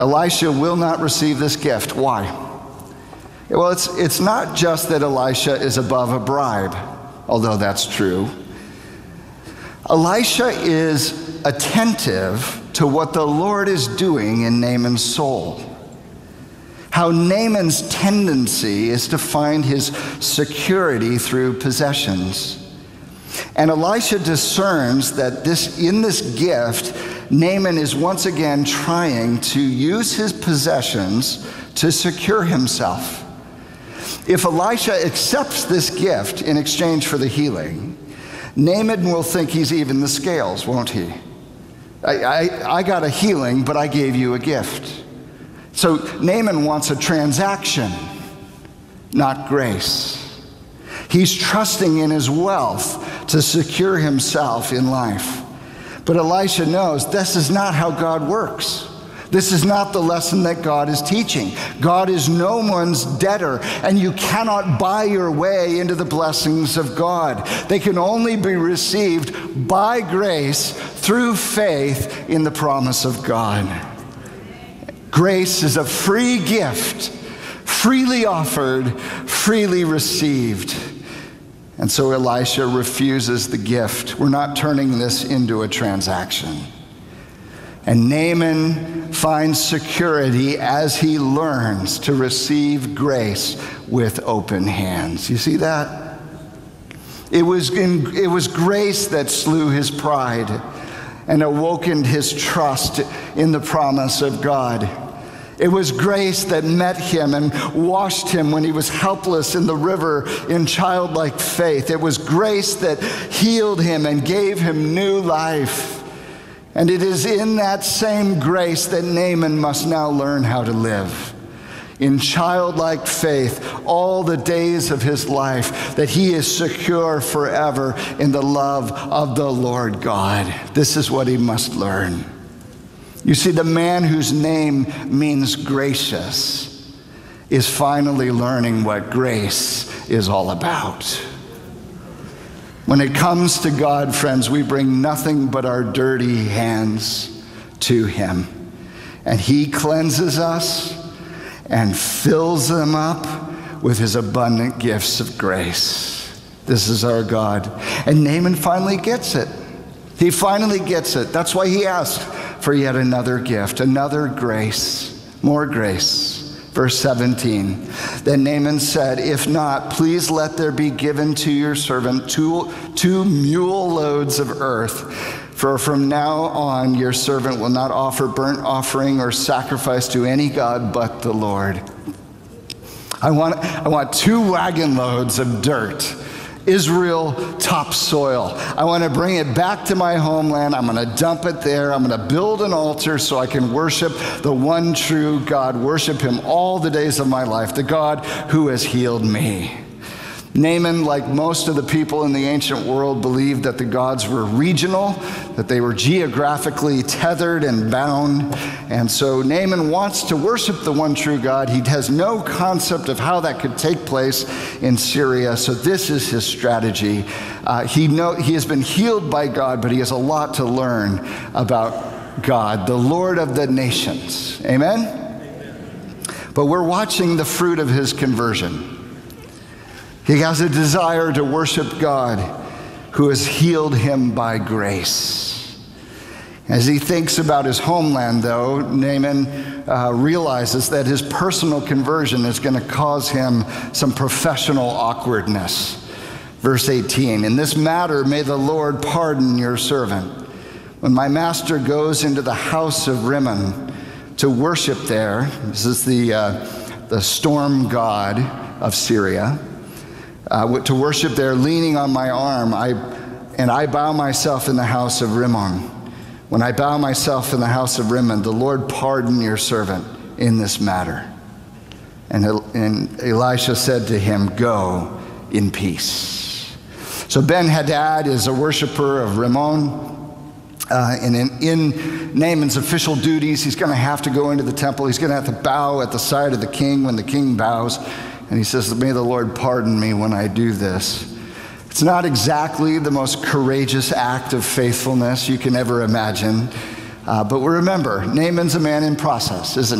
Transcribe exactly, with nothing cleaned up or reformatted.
Elisha will not receive this gift. Why? Well, it's, it's not just that Elisha is above a bribe, although that's true. Elisha is attentive to what the Lord is doing in Naaman's soul. How Naaman's tendency is to find his security through possessions. And Elisha discerns that this, in this gift, Naaman is once again trying to use his possessions to secure himself. If Elisha accepts this gift in exchange for the healing, Naaman will think he's even the scales, won't he? I, I, I got a healing, but I gave you a gift. So Naaman wants a transaction, not grace. He's trusting in his wealth to secure himself in life. But Elisha knows this is not how God works. This is not the lesson that God is teaching. God is no one's debtor, and you cannot buy your way into the blessings of God. They can only be received by grace through faith in the promise of God. Grace is a free gift, freely offered, freely received. And so Elisha refuses the gift. We're not turning this into a transaction. And Naaman finds security as he learns to receive grace with open hands. You see that? It was, in, it was grace that slew his pride and awokened his trust in the promise of God. It was grace that met him and washed him when he was helpless in the river in childlike faith. It was grace that healed him and gave him new life. And it is in that same grace that Naaman must now learn how to live. In childlike faith, all the days of his life, that he is secure forever in the love of the Lord God. This is what he must learn. You see, the man whose name means gracious is finally learning what grace is all about. When it comes to God, friends, we bring nothing but our dirty hands to him. And he cleanses us and fills them up with his abundant gifts of grace. This is our God. And Naaman finally gets it. He finally gets it. That's why he asked for yet another gift, another grace, more grace. Verse seventeen, then Naaman said, if not, please let there be given to your servant two, two mule loads of earth. For from now on, your servant will not offer burnt offering or sacrifice to any god but the Lord. I want, I want two wagon loads of dirt. Israel topsoil. I want to bring it back to my homeland. I'm going to dump it there. I'm going to build an altar so I can worship the one true God, worship him all the days of my life, the God who has healed me. Naaman, like most of the people in the ancient world, believed that the gods were regional, that they were geographically tethered and bound. And so Naaman wants to worship the one true God. He has no concept of how that could take place in Syria. So this is his strategy. Uh, he, know, he has been healed by God, but he has a lot to learn about God, the Lord of the nations. Amen? Amen. But we're watching the fruit of his conversion. He has a desire to worship God who has healed him by grace. As he thinks about his homeland, though, Naaman uh, realizes that his personal conversion is going to cause him some professional awkwardness. Verse eighteen, in this matter, may the Lord pardon your servant. When my master goes into the house of Rimmon to worship there, this is the, uh, the storm god of Syria, Uh, to worship there, leaning on my arm, I, and I bow myself in the house of Rimmon. When I bow myself in the house of Rimmon, the Lord pardon your servant in this matter. And, and Elisha said to him, go in peace. So Ben-Hadad is a worshiper of Rimmon. Uh, and in, in Naaman's official duties, he's going to have to go into the temple. He's going to have to bow at the side of the king when the king bows. And he says, may the Lord pardon me when I do this. It's not exactly the most courageous act of faithfulness you can ever imagine, Uh, but remember, Naaman's a man in process, isn't he?